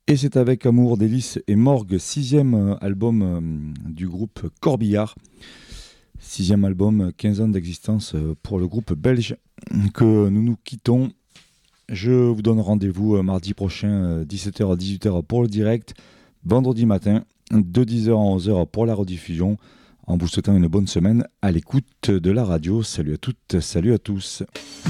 Et c'est avec Amour, délices et morgue, sixième album du groupe Corbillard. Sixième album, 15 ans d'existence pour le groupe belge, que nous nous quittons. Je vous donne rendez-vous mardi prochain, 17h à 18h pour le direct, vendredi matin, de 10h à 11h pour la rediffusion, en vous souhaitant une bonne semaine à l'écoute de la radio. Salut à toutes, salut à tous.